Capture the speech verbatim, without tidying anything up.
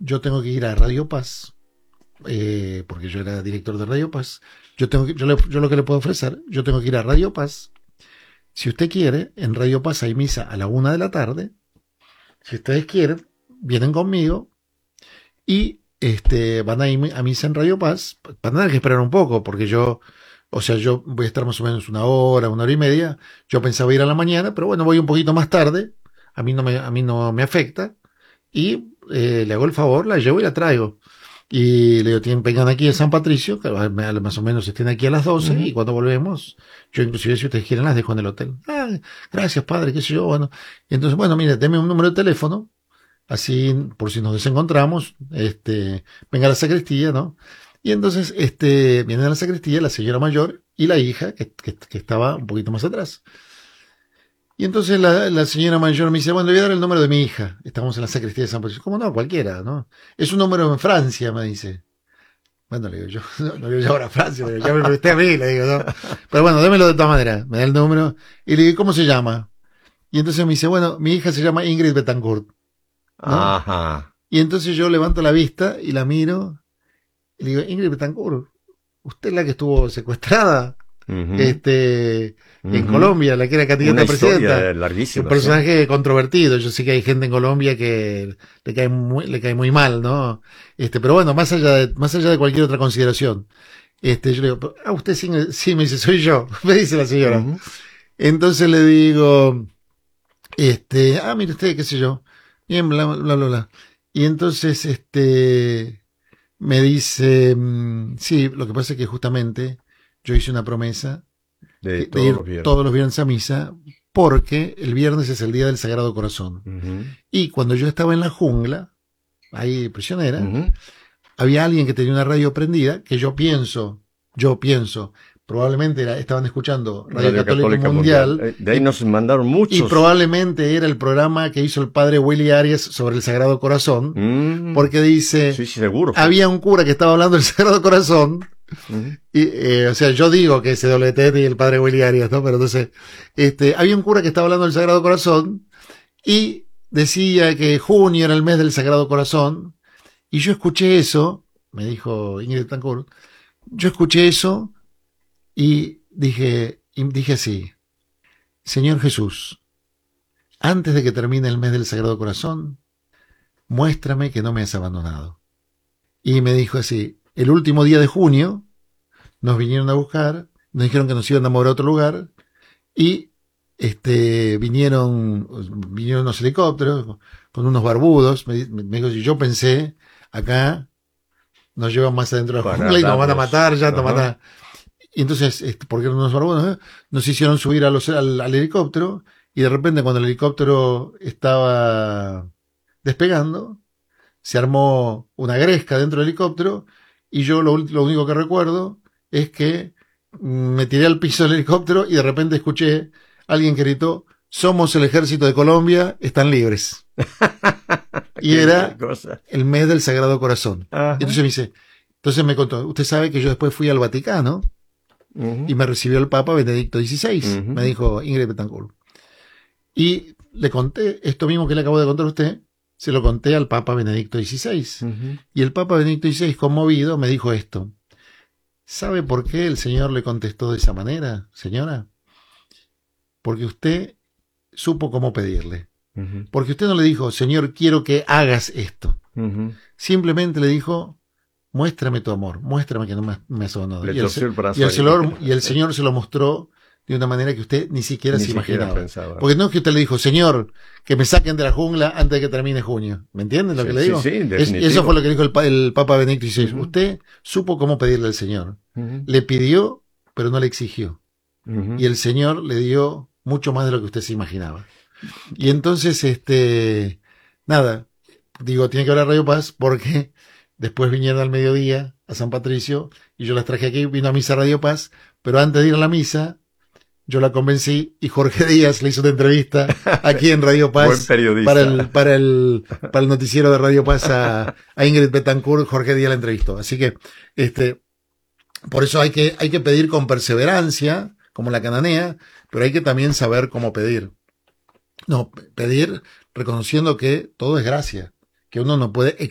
yo tengo que ir a Radio Paz, eh, porque yo era director de Radio Paz. Yo tengo que, yo, le, yo lo que le puedo ofrecer, yo tengo que ir a Radio Paz. Si usted quiere, en Radio Paz hay misa a la una de la tarde. Si ustedes quieren, vienen conmigo y este, van a ir a misa en Radio Paz. Van a tener que esperar un poco, porque yo, o sea, yo voy a estar más o menos una hora, una hora y media. Yo pensaba ir a la mañana, pero bueno, voy un poquito más tarde. A mí no me, a mí no me afecta. Y eh, le hago el favor, la llevo y la traigo. Y le digo, tienen, vengan aquí a San Patricio, que más o menos estén aquí a las doce, uh-huh. Y cuando volvemos, yo inclusive si ustedes quieren las dejo en el hotel. Ah, gracias padre, qué sé yo, bueno. Y entonces, bueno, mire, deme un número de teléfono, así, por si nos desencontramos, este, venga a la sacristía, ¿no? Y entonces, este, viene a la sacristía la señora mayor y la hija, que, que, que estaba un poquito más atrás. Y entonces la, la señora mayor me dice, bueno, le voy a dar el número de mi hija. Estamos en la sacristía de San Patricio. ¿Cómo no? Cualquiera, ¿no? Es un número en Francia, me dice. Bueno, le digo yo, no, no le voy a llamar a Francia, le digo, ya me presté a mí, le digo, ¿no? Pero bueno, démelo de todas maneras. Me da el número y le digo, ¿cómo se llama? Y entonces me dice, bueno, mi hija se llama Ingrid Betancourt, ¿no? Ajá. Y entonces yo levanto la vista y la miro y le digo, Ingrid Betancourt, ¿usted es la que estuvo secuestrada? Uh-huh. Este, uh-huh. En Colombia, la que era candidata a presidenta. Larguísima, un personaje sí. controvertido. Yo sé que hay gente en Colombia que le cae muy, le cae muy mal, ¿no? Este, pero bueno, más allá de, más allá de cualquier otra consideración. Este, yo le digo, ah, usted sí, sí, me dice, soy yo, me dice la señora. Uh-huh. Entonces le digo, este, ah, mire usted, qué sé yo. Bien, bla, bla, bla, bla. Y entonces, este, me dice, sí, lo que pasa es que justamente yo hice una promesa de, de todos, ir los todos los viernes a misa, porque el viernes es el día del Sagrado Corazón. Uh-huh. Y cuando yo estaba en la jungla, ahí prisionera, uh-huh. había alguien que tenía una radio prendida, que yo pienso, yo pienso, probablemente era, estaban escuchando Radio, radio Católica, Católica Mundial. Mundial. De ahí nos mandaron muchos. Y probablemente era el programa que hizo el padre Willy Arias sobre el Sagrado Corazón, uh-huh. porque dice, sí, sí, seguro. Había un cura que estaba hablando del Sagrado Corazón. Uh-huh. Y, eh, o sea, yo digo que ese doble T y el padre Willy Arias, ¿no? Pero entonces, este, había un cura que estaba hablando del Sagrado Corazón y decía que junio era el mes del Sagrado Corazón. Y yo escuché eso, me dijo Ingrid Betancourt, yo escuché eso y dije, y dije así, Señor Jesús, antes de que termine el mes del Sagrado Corazón, muéstrame que no me has abandonado. Y me dijo así, el último día de junio nos vinieron a buscar, nos dijeron que nos iban a mover a otro lugar y este vinieron vinieron unos helicópteros con unos barbudos. Me, me dijo, si yo pensé, acá nos llevan más adentro de la jungla y nos van a matar, ya nos van a... Y entonces, este, ¿por qué no nos barbudos? ¿Eh? Nos hicieron subir a los, al, al helicóptero y de repente cuando el helicóptero estaba despegando, se armó una gresca dentro del helicóptero. Y yo lo, lo único que recuerdo es que me tiré al piso del helicóptero y de repente escuché a alguien que gritó, somos el ejército de Colombia, están libres. Y era el mes del Sagrado Corazón. Ajá. Entonces me dice, entonces me contó, usted sabe que yo después fui al Vaticano uh-huh. y me recibió el Papa Benedicto dieciséis, uh-huh. me dijo Ingrid Betancourt. Y le conté esto mismo que le acabo de contar a usted, se lo conté al Papa Benedicto dieciséis. Uh-huh. Y el Papa Benedicto dieciséis, conmovido, me dijo esto. ¿Sabe por qué el Señor le contestó de esa manera, señora? Porque usted supo cómo pedirle. Uh-huh. Porque usted no le dijo, Señor, quiero que hagas esto. Uh-huh. Simplemente le dijo, muéstrame tu amor, muéstrame que no me, me has abandonado. Y el, el y, el señor, y el Señor se lo mostró de una manera que usted ni siquiera ni se siquiera imaginaba. Pensaba. Porque no es que usted le dijo, Señor, que me saquen de la jungla antes de que termine junio. ¿Me entienden lo sí, que le digo? Sí, sí, es, eso fue lo que dijo el, el Papa Benedicto dieciséis. Uh-huh. Usted supo cómo pedirle al Señor. Uh-huh. Le pidió, pero no le exigió. Uh-huh. Y el Señor le dio mucho más de lo que usted se imaginaba. Y entonces, este, nada, digo, tiene que hablar Radio Paz porque después vinieron al mediodía a San Patricio y yo las traje aquí, vino a misa Radio Paz, pero antes de ir a la misa, yo la convencí y Jorge Díaz le hizo una entrevista aquí en Radio Paz. Buen periodista. Para el, para el, para el noticiero de Radio Paz a, a Ingrid Betancourt, Jorge Díaz la entrevistó. Así que, este, por eso hay que, hay que pedir con perseverancia, como la cananea, pero hay que también saber cómo pedir. No, pedir reconociendo que todo es gracia, que uno no puede